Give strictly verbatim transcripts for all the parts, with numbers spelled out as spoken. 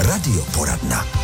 Radioporadna.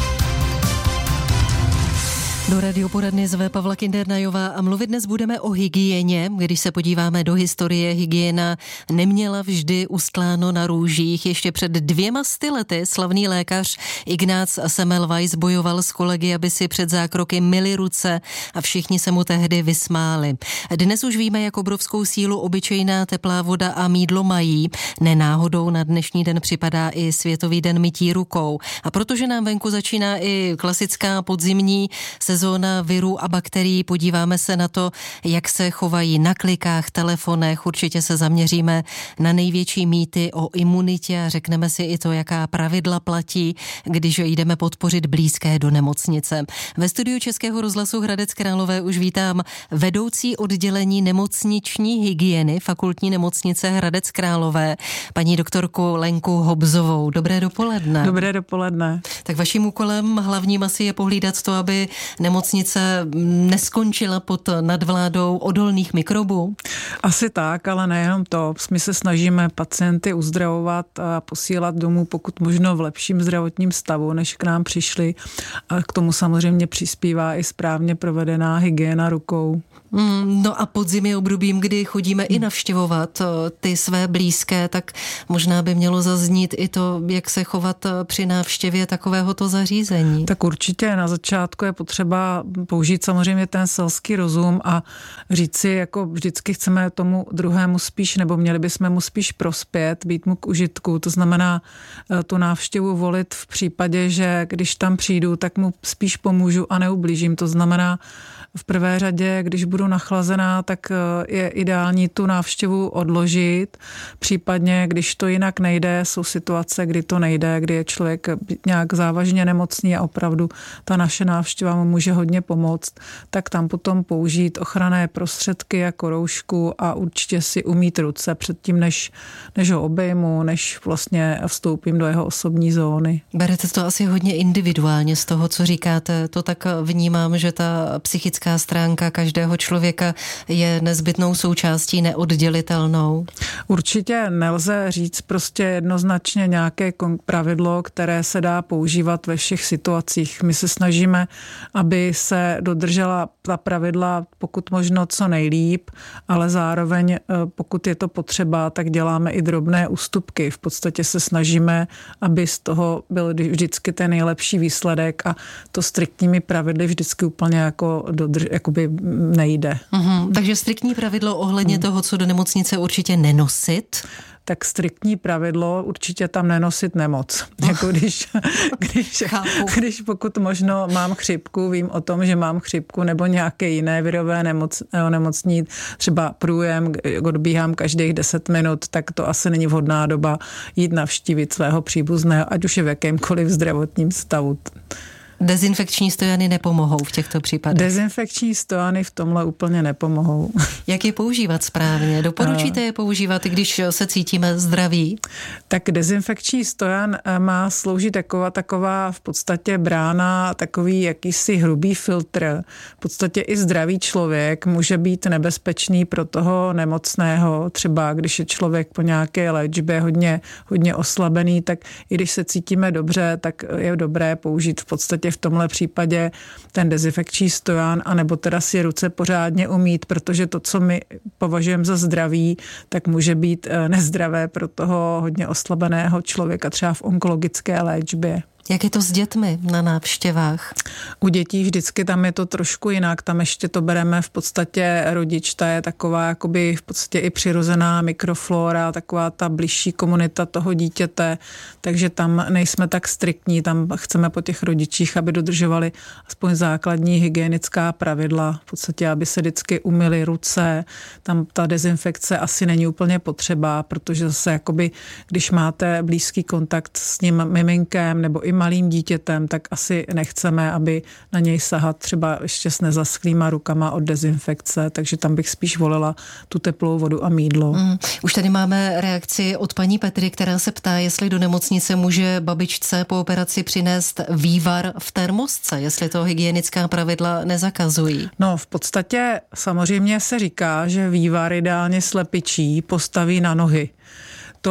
Do radioporadny zve Pavla Kindernajová a mluvit dnes budeme o hygieně. Když se podíváme do historie, hygiena neměla vždy ustláno na růžích. Ještě před dvěma sty lety slavný lékař Ignác Semmelweis bojoval s kolegy, aby si před zákroky myli ruce a všichni se mu tehdy vysmáli. Dnes už víme, jak obrovskou sílu obyčejná teplá voda a mýdlo mají. Nenáhodou na dnešní den připadá i Světový den mytí rukou. A protože nám venku začíná i klasická podzimní sezóna virů a bakterií, podíváme se na to, jak se chovají na klikách, telefonech. Určitě se zaměříme na největší mýty o imunitě a řekneme si i to, jaká pravidla platí, když jdeme podpořit blízké do nemocnice. Ve studiu Českého rozhlasu Hradec Králové už vítám vedoucí oddělení nemocniční hygieny Fakultní nemocnice Hradec Králové, paní doktorku Lenku Hobzovou. Dobré dopoledne. Dobré dopoledne. Tak vaším úkolem hlavním asi je pohlídat to, aby nemocnice neskončila pod nadvládou odolných mikrobů? Asi tak, ale nejenom to. My se snažíme pacienty uzdravovat a posílat domů pokud možno v lepším zdravotním stavu, než k nám přišli. A k tomu samozřejmě přispívá i správně provedená hygiena rukou. Mm, no a podzim je obdobím, kdy chodíme i navštěvovat ty své blízké, tak možná by mělo zaznít i to, jak se chovat při návštěvě takovéhoto zařízení. Tak určitě na začátku je potřeba použít samozřejmě ten selský rozum a říct si, jako vždycky chceme tomu druhému spíš, nebo měli bychom mu spíš prospět, být mu k užitku. To znamená tu návštěvu volit v případě, že když tam přijdu, tak mu spíš pomůžu a neublížím. To znamená v prvé řadě, když budu nachlazená, tak je ideální tu návštěvu odložit. Případně, když to jinak nejde, jsou situace, kdy to nejde, kdy je člověk nějak závažně nemocný a opravdu ta naše návštěva mu může hodně pomoct, tak tam potom použít ochranné prostředky jako roušku a určitě si umýt ruce předtím, než, než ho obejmu, než vlastně vstoupím do jeho osobní zóny. Berete to asi hodně individuálně z toho, co říkáte. To tak vnímám, že ta psychická stránka každého člověka je nezbytnou součástí, neoddělitelnou. Určitě nelze říct prostě jednoznačně nějaké pravidlo, které se dá používat ve všech situacích. My se snažíme, aby se dodržela ta pravidla pokud možno co nejlíp, ale zároveň pokud je to potřeba, tak děláme i drobné ústupky. V podstatě se snažíme, aby z toho byl vždycky ten nejlepší výsledek a to striktními pravidly vždycky úplně jako dodržovat jakoby nejde. Uhum, takže striktní pravidlo ohledně hmm. toho, co do nemocnice určitě nenosit? Tak striktní pravidlo určitě tam nenosit nemoc. Oh. Jako když, když, když pokud možno mám chřipku, vím o tom, že mám chřipku nebo nějaké jiné virové nemoc, onemocnění, třeba průjem, odbíhám každých deset minut, tak to asi není vhodná doba jít navštívit svého příbuzného, ať už je v jakémkoliv zdravotním stavu. Dezinfekční stojany nepomohou v těchto případech? Dezinfekční stojany v tomhle úplně nepomohou. Jak je používat správně? Doporučíte je používat, když se cítíme zdraví? Tak dezinfekční stojan má sloužit jako taková v podstatě brána, takový jakýsi hrubý filtr. V podstatě i zdravý člověk může být nebezpečný pro toho nemocného. Třeba když je člověk po nějaké léčbě hodně, hodně oslabený, tak i když se cítíme dobře, tak je dobré použít v podstatě v tomhle případě ten dezinfekční stojan, anebo teda si ruce pořádně umýt, protože to, co my považujeme za zdraví, tak může být nezdravé pro toho hodně oslabeného člověka třeba v onkologické léčbě. Jak je to s dětmi na návštěvách? U dětí vždycky tam je to trošku jinak, tam ještě to bereme v podstatě rodič, ta je taková jakoby v podstatě i přirozená mikroflora, taková ta bližší komunita toho dítěte, takže tam nejsme tak striktní, tam chceme po těch rodičích, aby dodržovali aspoň základní hygienická pravidla, v podstatě, aby se vždycky umyly ruce, tam ta dezinfekce asi není úplně potřeba, protože zase jakoby, když máte blízký kontakt s tím miminkem nebo i malým dítětem, tak asi nechceme, aby na něj sahat třeba ještě s nezaschlýma rukama od dezinfekce, takže tam bych spíš volila tu teplou vodu a mýdlo. Mm. Už tady máme reakci od paní Petry, která se ptá, jestli do nemocnice může babičce po operaci přinést vývar v termosce, jestli to hygienická pravidla nezakazují. No, v podstatě samozřejmě se říká, že vývar ideálně slepičí postaví na nohy. To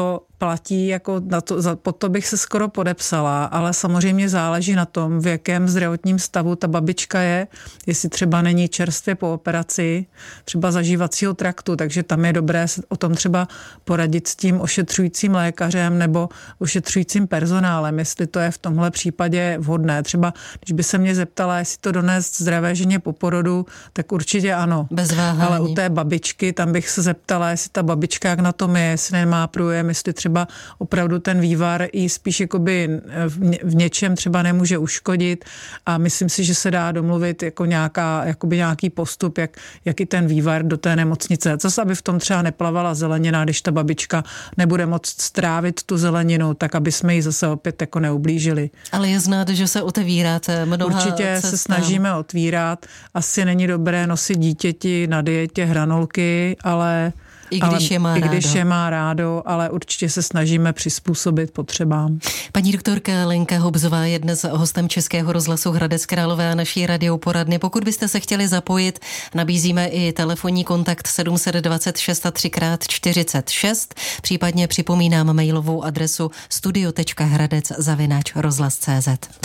platí, jako na to, za, pod to bych se skoro podepsala, ale samozřejmě záleží na tom, v jakém zdravotním stavu ta babička je, jestli třeba není čerstvě po operaci, třeba zažívacího traktu, takže tam je dobré o tom třeba poradit s tím ošetřujícím lékařem nebo ošetřujícím personálem, jestli to je v tomhle případě vhodné. Třeba, když by se mě zeptala, jestli to donést zdravé ženě po porodu, tak určitě ano. Bez váhání. Ale u té babičky, tam bych se zeptala, jestli ta babička jak na tom je, jestli nemá průjem, jestli třeba opravdu ten vývar i spíš jakoby v něčem třeba nemůže uškodit a myslím si, že se dá domluvit jako nějaká, jakoby nějaký postup, jak, jak i ten vývar do té nemocnice. Zase, aby v tom třeba neplavala zelenina, když ta babička nebude moct strávit tu zeleninu, tak aby jsme ji zase opět jako neublížili. Ale je znát, že se otevíráte mnoha Určitě cestám. Se snažíme otvírat. Asi není dobré nosit dítěti na dietě hranolky, ale I když, ale, je, má i rádo. když je má rádo, ale určitě se snažíme přizpůsobit potřebám. Paní doktorka Lenka Hobzová je dnes hostem Českého rozhlasu Hradec Králové a naší radioporadny. Pokud byste se chtěli zapojit, nabízíme i telefonní kontakt sedm set dvacet šest a tři krát čtyřicet šest, případně připomínám mailovou adresu studio tečka hradec zavináč rozhlas tečka cé zet.